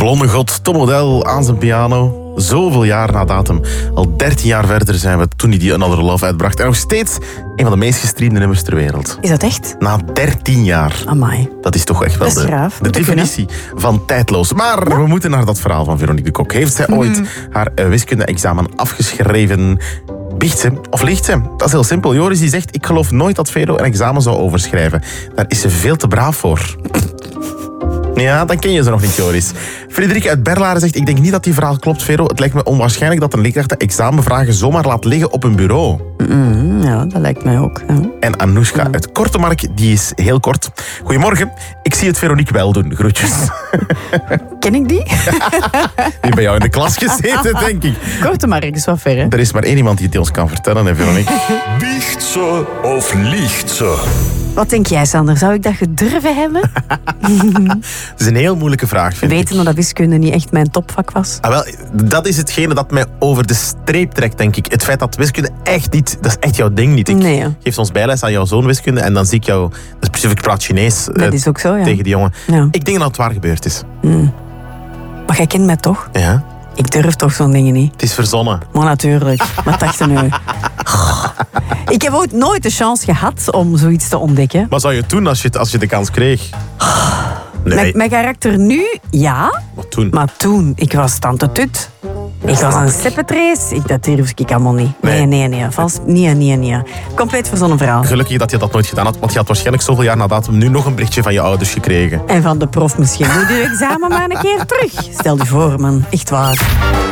blonde god Tom Odell aan zijn piano. Zoveel jaar na datum. Al 13 jaar verder zijn we toen hij die Another Love uitbracht. En nog steeds een van de meest gestreamde nummers ter wereld. Is dat echt? Na 13 jaar. Amai. Dat is toch echt wel de definitie van tijdloos. Maar we moeten naar dat verhaal van Veronique de Kok. Heeft zij ooit haar wiskunde-examen afgeschreven? Biecht ze of liegt ze? Dat is heel simpel. Joris die zegt, ik geloof nooit dat Vero een examen zou overschrijven. Daar is ze veel te braaf voor. Ja, dan ken je ze nog niet, Joris. Frederike uit Berlaren zegt, ik denk niet dat die verhaal klopt, Vero. Het lijkt me onwaarschijnlijk dat een leerkracht de examenvragen zomaar laat liggen op een bureau. Ja, dat lijkt mij ook. Ja. En Anoushka uit Kortemark, die is heel kort. Goedemorgen, ik zie het Veronique wel doen. Groetjes. Ken ik die? Die heeft bij jou in de klas gezeten, denk ik. Kortemark is wel ver, hè? Er is maar één iemand die het ons kan vertellen, hè, Veronique. Biecht ze of liegt ze? Wat denk jij, Sander? Zou ik dat gedurven hebben? Het is een heel moeilijke vraag, vind ik. Weten dat wiskunde niet echt mijn topvak was? Ah, wel, dat is hetgene dat mij over de streep trekt, denk ik. Het feit dat wiskunde echt niet... Dat is echt jouw ding niet. Ik geef soms bijles aan jouw zoon wiskunde en dan zie ik jou... Dat is precies, ik praat Chinees dat is ook zo, ja. tegen die jongen. Ja. Ik denk dat het waar gebeurd is. Maar jij kent mij toch? Ja. Ik durf toch zo'n dingen niet. Het is verzonnen. Maar natuurlijk. Wat dachten nu? Ik heb ook nooit de chance gehad om zoiets te ontdekken. Wat zou je doen als je de kans kreeg? Nee. Mijn karakter nu, ja. Wat toen? Maar toen, ik was tante Tut. Ik was een seppetrace. Dat durf ik allemaal niet. Nee. Vals, nee. Compleet verzonnen verhaal. Gelukkig dat je dat nooit gedaan had, want je had waarschijnlijk zoveel jaar na datum nu nog een berichtje van je ouders gekregen. En van de prof misschien. Nu doe je examen maar een keer terug. Stel je voor, man. Echt waar.